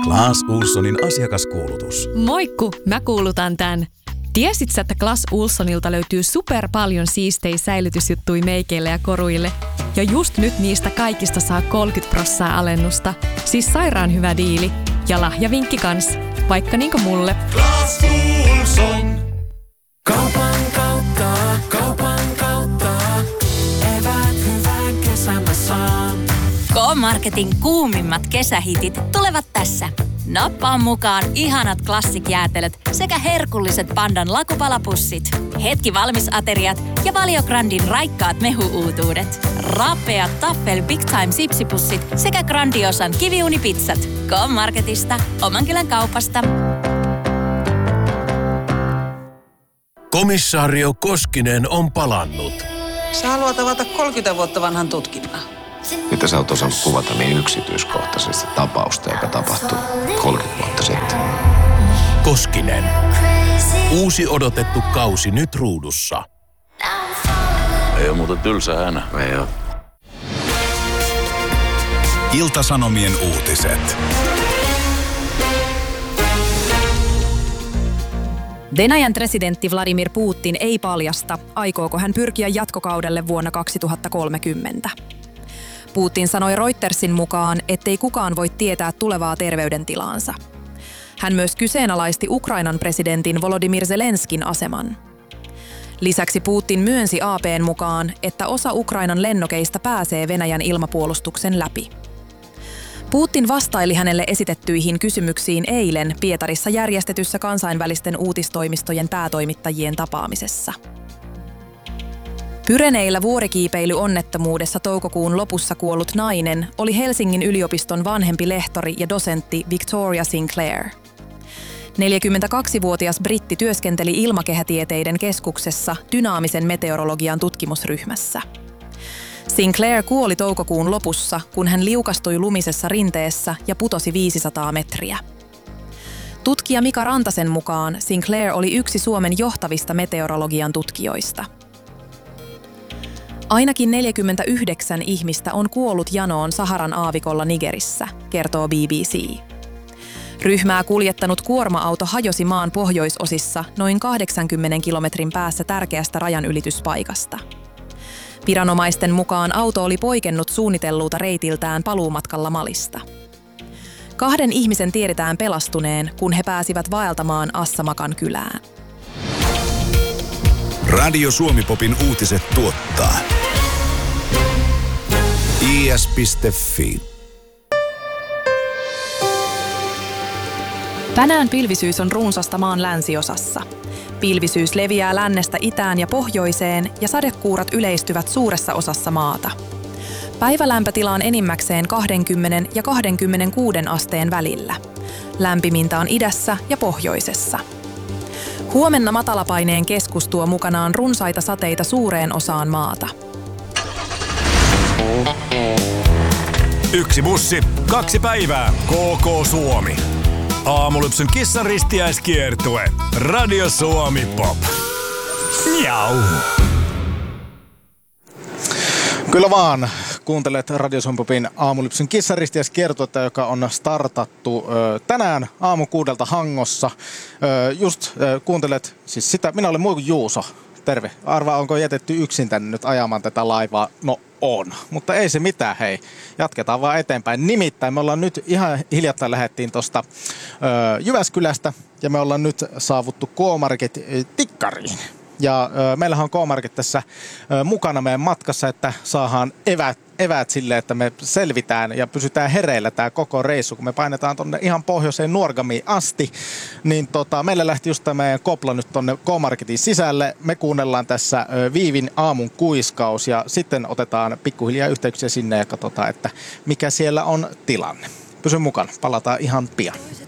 Clas Ohlsonin asiakaskuulutus. Moikku, mä kuulutan tän. Tiesit sä, että Clas Ohlsonilta löytyy super paljon siistei säilytysjuttui meikeille ja koruille? Ja just nyt niistä kaikista saa 30% alennusta. Siis sairaan hyvä diili. Ja lahjavinkki kans, vaikka niinku mulle. Clas Ohlson. Kaupan kautta, eväät hyvän kesän mä saan. K-Marketin kuumimmat kesähitit tulevat tässä. Nappaa mukaan ihanat klassikjäätelöt sekä herkulliset Pandan lakupalapussit, hetki valmisateriat ja Valiograndin raikkaat mehuuutuudet, rapeat Taffel Big Time sipsipussit sekä Grandiosan kiviunipizzat. K-Marketista, oman kylän kaupasta. Komissaario Koskinen on palannut. Sä haluat avata 30 vuotta vanhan tutkinnan. Mitä sä oot osannut kuvata niin yksityiskohtaisesti tapausta, joka tapahtui 30 vuotta sitten? Koskinen. Uusi odotettu kausi nyt ruudussa. Ei ole muuten tylsä häänä. Ei oo. Ilta-Sanomien uutiset. Venäjän presidentti Vladimir Putin ei paljasta, aikooko hän pyrkiä jatkokaudelle vuonna 2030. Putin sanoi Reutersin mukaan, ettei kukaan voi tietää tulevaa terveydentilaansa. Hän myös kyseenalaisti Ukrainan presidentin Volodymyr Zelenskin aseman. Lisäksi Putin myönsi AP:n mukaan, että osa Ukrainan lennokeista pääsee Venäjän ilmapuolustuksen läpi. Putin vastaili hänelle esitettyihin kysymyksiin eilen Pietarissa järjestetyssä kansainvälisten uutistoimistojen päätoimittajien tapaamisessa. Pyreneillä vuorikiipeilyonnettomuudessa toukokuun lopussa kuollut nainen oli Helsingin yliopiston vanhempi lehtori ja dosentti Victoria Sinclair. 42-vuotias britti työskenteli ilmakehätieteiden keskuksessa dynaamisen meteorologian tutkimusryhmässä. Sinclair kuoli toukokuun lopussa, kun hän liukastui lumisessa rinteessä ja putosi 500 metriä. Tutkija Mika Rantasen mukaan Sinclair oli yksi Suomen johtavista meteorologian tutkijoista. Ainakin 49 ihmistä on kuollut janoon Saharan aavikolla Nigerissä, kertoo BBC. Ryhmää kuljettanut kuorma-auto hajosi maan pohjoisosissa noin 80 kilometrin päässä tärkeästä rajanylityspaikasta. Viranomaisten mukaan auto oli poikennut suunnitellulta reitiltään paluumatkalla Malista. 2 ihmisen tiedetään pelastuneen, kun he pääsivät vaeltamaan Assamakan kylään. Radio Suomi-popin uutiset tuottaa is.fi. Tänään pilvisyys on runsasta maan länsiosassa. Pilvisyys leviää lännestä itään ja pohjoiseen ja sadekuurat yleistyvät suuressa osassa maata. Päivälämpötila on enimmäkseen 20 ja 26 asteen välillä. Lämpimintä on idässä ja pohjoisessa. Huomenna matalapaineen keskus tuo mukanaan runsaita sateita suureen osaan maata. 1 bussi, 2 päivää. KK Suomi. Aamulypsyn kissan ristiäiskiertue. Radio Suomi Pop. Miau. Kyllä vaan. Kuuntelet Radio Suomi Popin Aamulypsyn kissaristiäiskiertuetta, joka on startattu tänään aamu 6 Hangossa. Kuuntelet siis sitä. Minä olen Muikun Juuso. Terve. Arvaa, onko jätetty yksin tänne nyt ajamaan tätä laivaa? No on. Mutta ei se mitään, hei. Jatketaan vaan eteenpäin. Nimittäin me ollaan nyt ihan hiljattain lähdettiin tuosta Jyväskylästä ja me ollaan nyt saavuttu K-Market Tikkariin. Ja meillähän on K-Market tässä mukana meidän matkassa, että saadaan eväät sille, että me selvitään ja pysytään hereillä tämä koko reissu. Kun me painetaan tuonne ihan pohjoiseen Nuorgamiin asti, niin meillä lähti just tämä meidän kopla nyt tuonne K-Marketin sisälle. Me kuunnellaan tässä Viivin aamun kuiskaus ja sitten otetaan pikkuhiljaa yhteyksiä sinne ja katsotaan, että mikä siellä on tilanne. Pysy mukana, palataan ihan pian.